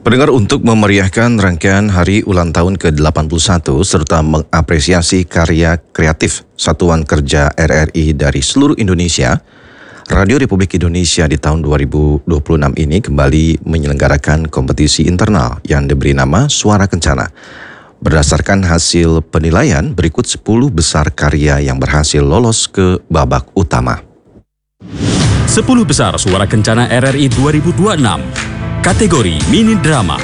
Pendengar, untuk memeriahkan rangkaian hari ulang tahun ke-81 serta mengapresiasi karya kreatif Satuan Kerja RRI dari seluruh Indonesia, Radio Republik Indonesia di tahun 2026 ini kembali menyelenggarakan kompetisi internal yang diberi nama Suara Kencana. Berdasarkan hasil penilaian, berikut 10 besar karya yang berhasil lolos ke babak utama. 10 besar Suara Kencana RRI 2026. Kategori Mini Drama.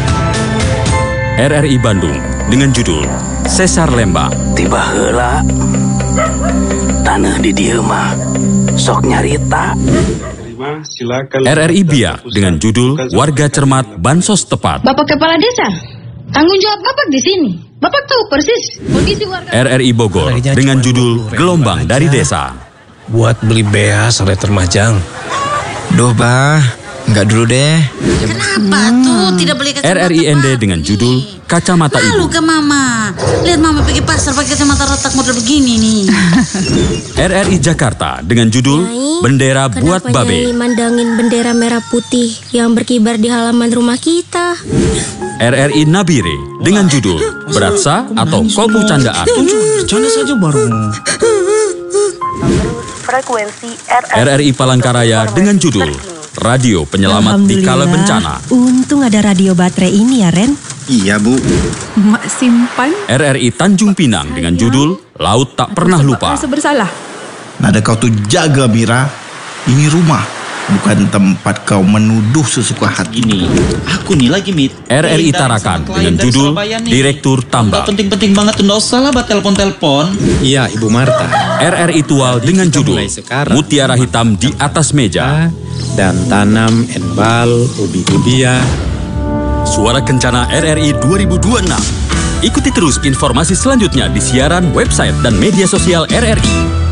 RRI Bandung dengan judul Sesar Lembang. Tiba heula tanah di dieu mah sok nyarita. RRI Biak dengan judul Warga Cermat Bansos Tepat. Bapak Kepala Desa, tanggung jawab Bapak di sini. Bapak tahu persis kondisi warga. RRI Bogor dengan judul Gelombang dari Desa. Buat beli beas oleh termajang. Duh, Bah, enggak dulu deh. Kenapa tuh tidak beli kacamata? RRI ND dengan judul Kacamata Ibu. Lalu ke Mama. Lihat Mama pergi pasar pakai kacamata retak model begini nih. RRI Jakarta dengan judul Bendera Buat Babe. Nyai mandangin bendera merah putih yang berkibar di halaman rumah kita. RRI Nabire dengan judul Beratsa atau Kolbu Candaan. Bercanda saja baru. Frekuensi RRI Palangkaraya dengan judul Radio Penyelamat di Kala Bencana. Untung ada radio baterai ini ya, Ren. Iya, Bu. Mak simpan. RRI Tanjung Pinang dengan judul Laut Tak Pernah Lupa. Rasa bersalah. Nada kau tuh jaga, Mira. Ini rumah, bukan tempat kau menuduh sesuka hati. Ini, aku nih lagi, Mit. RRI Tarakan dengan judul Direktur Tambang. Penting-penting banget tuh, nggak usah lah buat telepon-telepon. Iya, Ibu Marta. RRI Tual dengan judul Mutiara Hitam di Atas Meja. Dan tanam enbal ubi-ubian. Suara Kencana RRI 2026. Ikuti terus informasi selanjutnya di siaran, website, dan media sosial RRI.